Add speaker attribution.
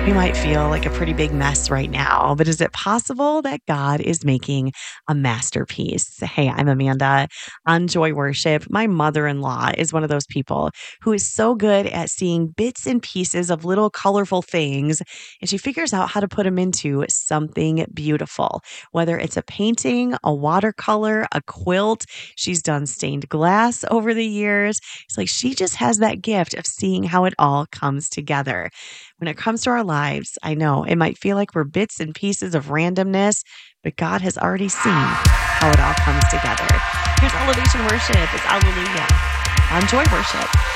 Speaker 1: We might feel like a pretty big mess right now, but is it possible that God is making a masterpiece? Hey, I'm Amanda on Joy Worship. My mother in law is one of those people who is so good at seeing bits and pieces of little colorful things, and she figures out how to put them into something beautiful, whether it's a painting, a watercolor, a quilt. She's done stained glass over the years. It's like she just has that gift of seeing how it all comes together. When it comes to our lives, I know it might feel like we're bits and pieces of randomness, but God has already seen how it all comes together. Here's Elevation Worship. It's Hallelujah on Joy Worship.